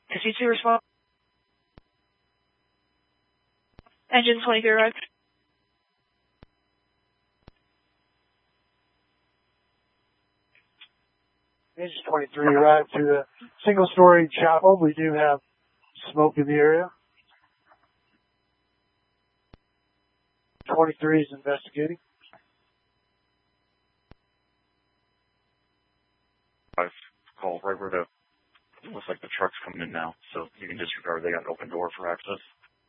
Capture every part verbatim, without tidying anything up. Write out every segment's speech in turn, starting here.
To C two respond. Engine twenty-three arrived. Engine twenty-three arrived to the single-story chapel. We do have smoke in the area. twenty-three is investigating. I've called right where the, it looks like the truck's coming in now, so you can disregard. They got an open door for access.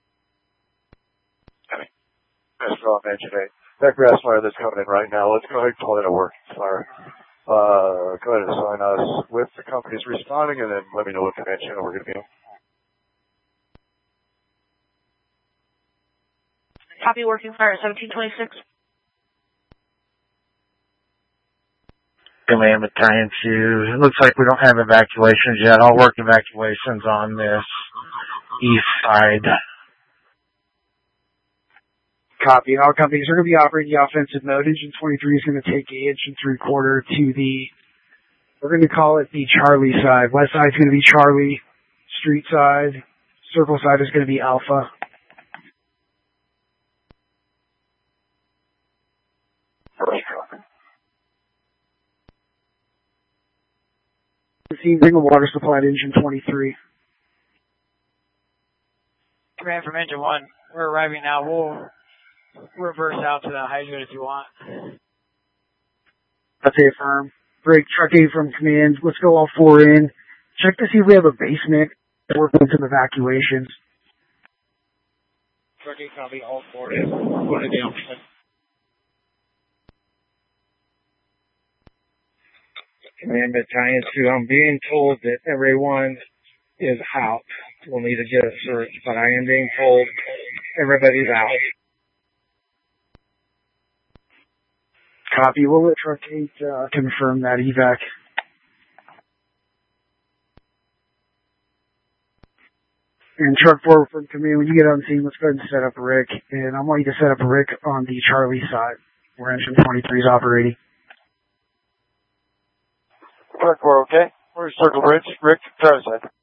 Okay. That's off engine eight. That grass fire that's coming in right now, let's go ahead and call it a working fire. Uh, go ahead and assign us with the companies responding, and then let me know what convention we're going to be on. Copy working fire at seventeen twenty-six. Command Battalion two. It looks like we don't have evacuations yet. I'll work evacuations on this east side. Copy. All companies are going to be operating the offensive mode. Engine twenty-three is going to take a inch and three quarter to the, we're going to call it the Charlie side. West side is going to be Charlie. Street side. Circle side is going to be Alpha. Single water supply to engine twenty-three. Command from engine one. We're arriving now. We'll reverse out to the hydrant if you want. That's a firm. Break truck A from command. Let's go all four in. Check to see if we have a basement. Work on some evacuations. Truck A copy, all four in. Going to down. Command Battalion two, I'm being told that everyone is out. We'll need to get a search, but I am being told everybody's out. Copy. We'll let truck eight uh, confirm that evac. And truck four from command, when you get on scene, let's go ahead and set up a R I C. And I want you to set up a R I C on the Charlie side, where engine twenty-three is operating. Truck four, okay? We're circle bridge. Rick, drive side.